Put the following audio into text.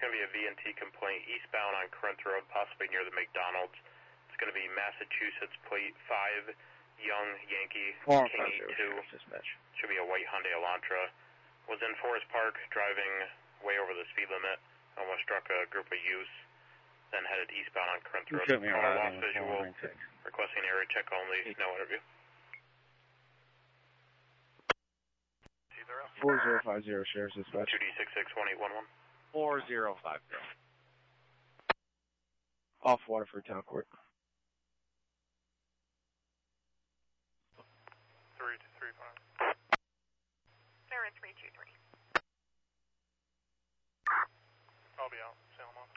going to be a V&T complaint eastbound on Corinth Road, possibly near the McDonald's. It's going to be Massachusetts plate 5, Young Yankee, King 82. Should be a white Hyundai Elantra. Was in Forest Park, driving way over the speed limit. Almost struck a group of youths. Then headed eastbound on Corinth Road. Lost visual. Requesting area check only. No interview. 4050 Sheriff's Dispatch. 2D661811. 4050. Off Waterford Town Court. 3235. Sarah 323. I'll be out. Salem off.